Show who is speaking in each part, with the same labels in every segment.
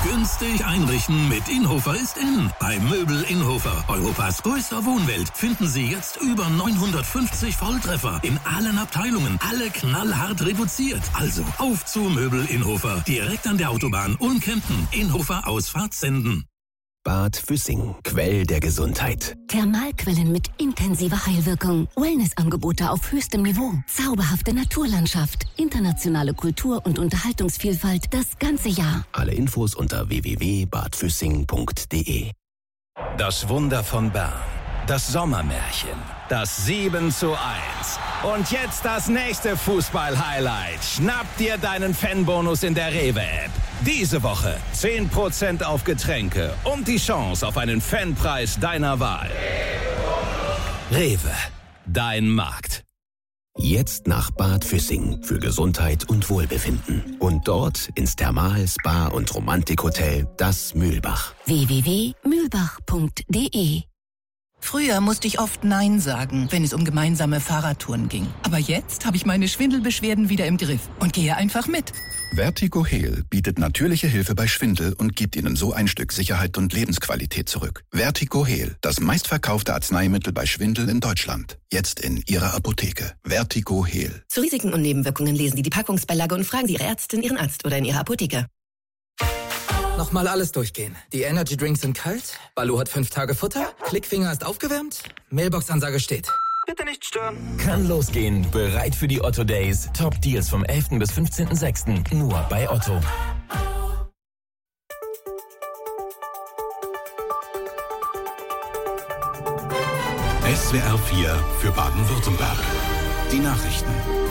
Speaker 1: Günstig einrichten mit Inhofer ist in. Bei Möbel Inhofer, Europas größter Wohnwelt, finden Sie jetzt über 950 Volltreffer in allen Abteilungen. Alle knallhart reduziert. Also auf zu Möbel Inhofer. Direkt an der Autobahn Ulm-Kempten. Inhofer Ausfahrt Senden.
Speaker 2: Bad Füssing, Quell der Gesundheit.
Speaker 3: Thermalquellen mit intensiver Heilwirkung. Wellnessangebote auf höchstem Niveau. Zauberhafte Naturlandschaft. Internationale Kultur- und Unterhaltungsvielfalt das ganze Jahr.
Speaker 2: Alle Infos unter www.badfüssing.de.
Speaker 4: Das Wunder von Bern. Das Sommermärchen. Das 7:1. Und jetzt das nächste Fußball-Highlight. Schnapp dir deinen Fanbonus in der Rewe-App. Diese Woche 10% auf Getränke und die Chance auf einen Fanpreis deiner Wahl. Rewe, dein Markt.
Speaker 2: Jetzt nach Bad Füssing für Gesundheit und Wohlbefinden. Und dort ins Thermal-, Spa- und Romantikhotel Das Mühlbach.
Speaker 3: www.mühlbach.de.
Speaker 5: Früher musste ich oft Nein sagen, wenn es um gemeinsame Fahrradtouren ging. Aber jetzt habe ich meine Schwindelbeschwerden wieder im Griff und gehe einfach mit.
Speaker 6: Vertigo Heal bietet natürliche Hilfe bei Schwindel und gibt Ihnen so ein Stück Sicherheit und Lebensqualität zurück. Vertigo Heal, das meistverkaufte Arzneimittel bei Schwindel in Deutschland. Jetzt in Ihrer Apotheke. Vertigo Heal.
Speaker 7: Zu Risiken und Nebenwirkungen lesen Sie die Packungsbeilage und fragen Sie Ihre Ärztin, Ihren Arzt oder in Ihrer Apotheke.
Speaker 8: Nochmal alles durchgehen. Die Energy Drinks sind kalt, Baloo hat 5 Tage Futter, Klickfinger ist aufgewärmt, Mailbox-Ansage steht.
Speaker 9: Bitte nicht stören.
Speaker 10: Kann losgehen. Bereit für die Otto Days. Top Deals vom 11. bis 15.06. Nur bei Otto.
Speaker 11: SWR 4 für Baden-Württemberg. Die Nachrichten.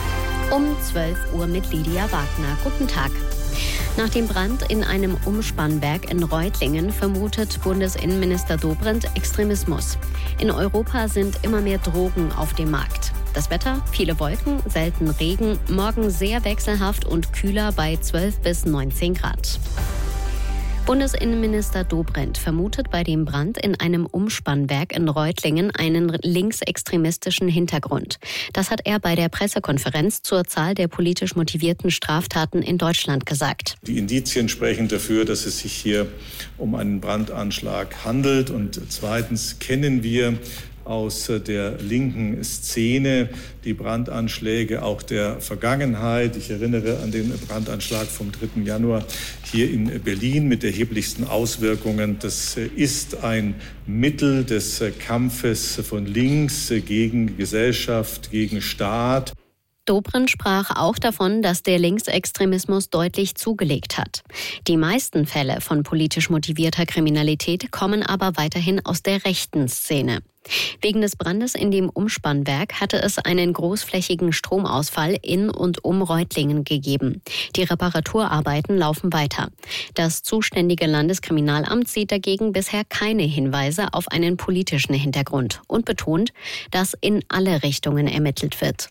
Speaker 12: Um 12 Uhr mit Lydia Wagner. Guten Tag. Nach dem Brand in einem Umspannwerk in Reutlingen vermutet Bundesinnenminister Dobrindt Extremismus. In Europa sind immer mehr Drogen auf dem Markt. Das Wetter, viele Wolken, selten Regen, morgen sehr wechselhaft und kühler bei 12 bis 19 Grad. Bundesinnenminister Dobrindt vermutet bei dem Brand in einem Umspannwerk in Reutlingen einen linksextremistischen Hintergrund. Das hat er bei der Pressekonferenz zur Zahl der politisch motivierten Straftaten in Deutschland gesagt.
Speaker 13: Die Indizien sprechen dafür, dass es sich hier um einen Brandanschlag handelt. Und zweitens kennen wir aus der linken Szene die Brandanschläge auch der Vergangenheit. Ich erinnere an den Brandanschlag vom 3. Januar hier in Berlin mit erheblichsten Auswirkungen. Das ist ein Mittel des Kampfes von links gegen Gesellschaft, gegen Staat.
Speaker 12: Dobrindt sprach auch davon, dass der Linksextremismus deutlich zugelegt hat. Die meisten Fälle von politisch motivierter Kriminalität kommen aber weiterhin aus der rechten Szene. Wegen des Brandes in dem Umspannwerk hatte es einen großflächigen Stromausfall in und um Reutlingen gegeben. Die Reparaturarbeiten laufen weiter. Das zuständige Landeskriminalamt sieht dagegen bisher keine Hinweise auf einen politischen Hintergrund und betont, dass in alle Richtungen ermittelt wird.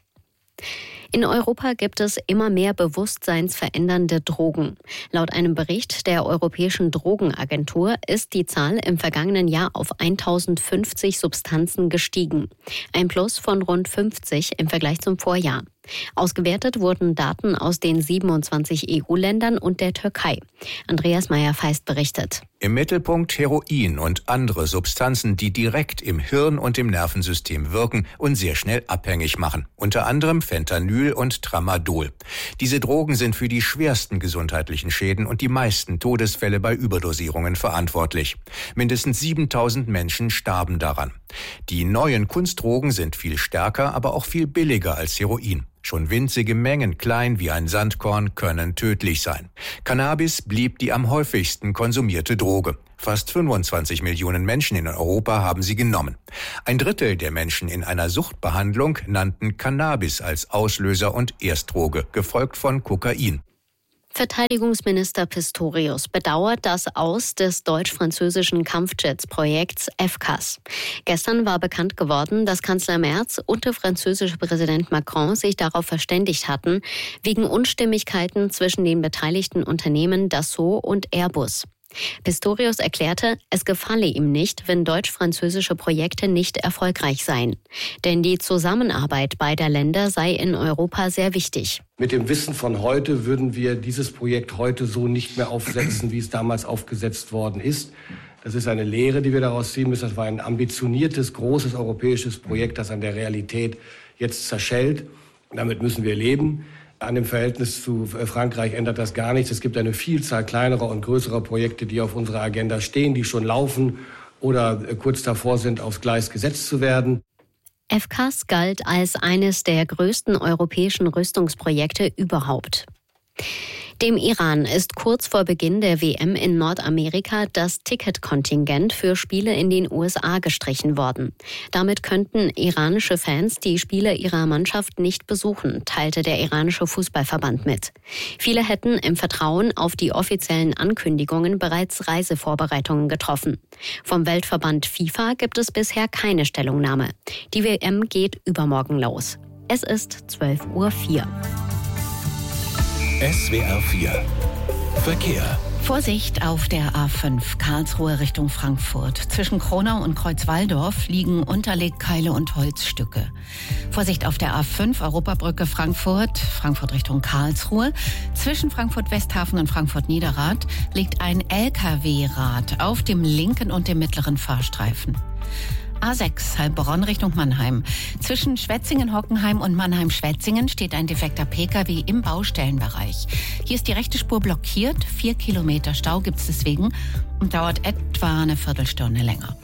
Speaker 12: In Europa gibt es immer mehr bewusstseinsverändernde Drogen. Laut einem Bericht der Europäischen Drogenagentur ist die Zahl im vergangenen Jahr auf 1050 Substanzen gestiegen. Ein Plus von rund 50 im Vergleich zum Vorjahr. Ausgewertet wurden Daten aus den 27 EU-Ländern und der Türkei. Andreas Meyer-Feist berichtet.
Speaker 14: Im Mittelpunkt Heroin und andere Substanzen, die direkt im Hirn und im Nervensystem wirken und sehr schnell abhängig machen. Unter anderem Fentanyl und Tramadol. Diese Drogen sind für die schwersten gesundheitlichen Schäden und die meisten Todesfälle bei Überdosierungen verantwortlich. Mindestens 7000 Menschen starben daran. Die neuen Kunstdrogen sind viel stärker, aber auch viel billiger als Heroin. Schon winzige Mengen, klein wie ein Sandkorn, können tödlich sein. Cannabis blieb die am häufigsten konsumierte Droge. Fast 25 Millionen Menschen in Europa haben sie genommen. 1/3 der Menschen in einer Suchtbehandlung nannten Cannabis als Auslöser und Erstdroge, gefolgt von Kokain.
Speaker 12: Verteidigungsminister Pistorius bedauert das Aus des deutsch-französischen Kampfjets-Projekts FCAS. Gestern war bekannt geworden, dass Kanzler Merz und der französische Präsident Macron sich darauf verständigt hatten, wegen Unstimmigkeiten zwischen den beteiligten Unternehmen Dassault und Airbus. Pistorius erklärte, es gefalle ihm nicht, wenn deutsch-französische Projekte nicht erfolgreich seien. Denn die Zusammenarbeit beider Länder sei in Europa sehr wichtig.
Speaker 9: Mit dem Wissen von heute würden wir dieses Projekt heute so nicht mehr aufsetzen, wie es damals aufgesetzt worden ist. Das ist eine Lehre, die wir daraus ziehen müssen. Das war ein ambitioniertes, großes europäisches Projekt, das an der Realität jetzt zerschellt. Damit müssen wir leben. An dem Verhältnis zu Frankreich ändert das gar nichts. Es gibt eine Vielzahl kleinerer und größerer Projekte, die auf unserer Agenda stehen, die schon laufen oder kurz davor sind, aufs Gleis gesetzt zu werden.
Speaker 12: FCAS galt als eines der größten europäischen Rüstungsprojekte überhaupt. Dem Iran ist kurz vor Beginn der WM in Nordamerika das Ticketkontingent für Spiele in den USA gestrichen worden. Damit könnten iranische Fans die Spiele ihrer Mannschaft nicht besuchen, teilte der iranische Fußballverband mit. Viele hätten im Vertrauen auf die offiziellen Ankündigungen bereits Reisevorbereitungen getroffen. Vom Weltverband FIFA gibt es bisher keine Stellungnahme. Die WM geht übermorgen los. Es ist 12:04 Uhr.
Speaker 11: SWR 4 Verkehr.
Speaker 15: Vorsicht auf der A5 Karlsruhe Richtung Frankfurt. Zwischen Kronau und Kreuzwaldorf liegen Unterlegkeile und Holzstücke. Vorsicht auf der A5 Europabrücke Frankfurt Richtung Karlsruhe. Zwischen Frankfurt-Westhafen und Frankfurt-Niederrad liegt ein LKW-Rad auf dem linken und dem mittleren Fahrstreifen. A6 Heilbronn Richtung Mannheim. Zwischen Schwetzingen-Hockenheim und Mannheim-Schwetzingen steht ein defekter Pkw im Baustellenbereich. Hier ist die rechte Spur blockiert. 4 Kilometer Stau gibt es deswegen und dauert etwa eine Viertelstunde länger.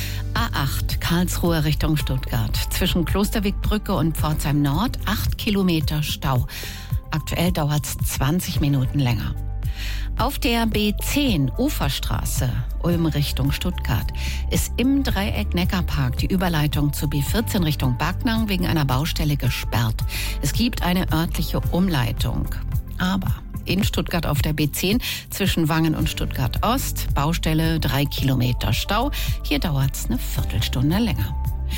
Speaker 15: A8 Karlsruhe Richtung Stuttgart. Zwischen Klosterwegbrücke und Pforzheim Nord 8 Kilometer Stau. Aktuell dauert es 20 Minuten länger. Auf der B10 Uferstraße, Ulm Richtung Stuttgart, ist im Dreieck Neckarpark die Überleitung zur B14 Richtung Backnang wegen einer Baustelle gesperrt. Es gibt eine örtliche Umleitung. Aber in Stuttgart auf der B10 zwischen Wangen und Stuttgart Ost, Baustelle 3 Kilometer Stau. Hier dauert es eine Viertelstunde länger.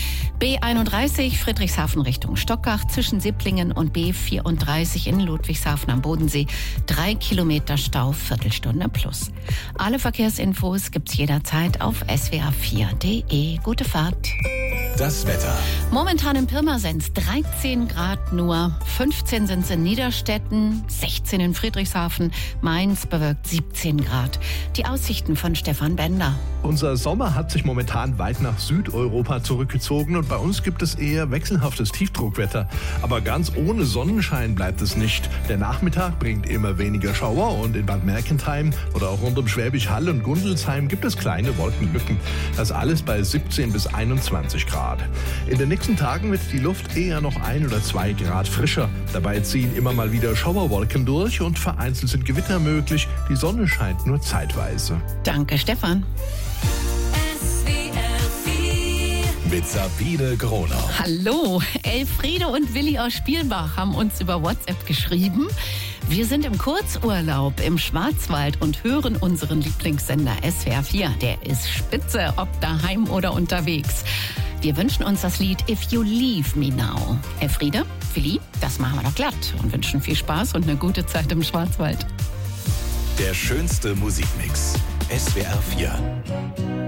Speaker 15: B31 Friedrichshafen Richtung Stockach zwischen Sipplingen und B34 in Ludwigshafen am Bodensee 3 Kilometer Stau, Viertelstunde plus. Alle Verkehrsinfos gibt's jederzeit auf swr4.de. Gute Fahrt.
Speaker 11: Das Wetter.
Speaker 15: Momentan in Pirmasens 13 Grad nur, 15 sind es in Niederstetten, 16 in Friedrichshafen, Mainz bewölkt 17 Grad. Die Aussichten von Stefan Bender.
Speaker 16: Unser Sommer hat sich momentan weit nach Südeuropa zurückgezogen und bei uns gibt es eher wechselhaftes Tiefdruckwetter. Aber ganz ohne Sonnenschein bleibt es nicht. Der Nachmittag bringt immer weniger Schauer und in Bad Mergentheim oder auch rund um Schwäbisch Hall und Gundelsheim gibt es kleine Wolkenlücken. Das alles bei 17 bis 21 Grad. In den nächsten Tagen wird die Luft eher noch 1 oder 2 Grad frischer. Dabei ziehen immer mal wieder Schauerwolken durch und vereinzelt sind Gewitter möglich. Die Sonne scheint nur zeitweise.
Speaker 15: Danke, Stefan.
Speaker 11: Mit Sabine Gronau.
Speaker 15: Hallo, Elfriede und Willi aus Spielbach haben uns über WhatsApp geschrieben. Wir sind im Kurzurlaub im Schwarzwald und hören unseren Lieblingssender SWR 4. Der ist spitze, ob daheim oder unterwegs. Wir wünschen uns das Lied If You Leave Me Now. Elfriede, Willi, das machen wir doch glatt und wünschen viel Spaß und eine gute Zeit im Schwarzwald.
Speaker 11: Der schönste Musikmix. SWR 4.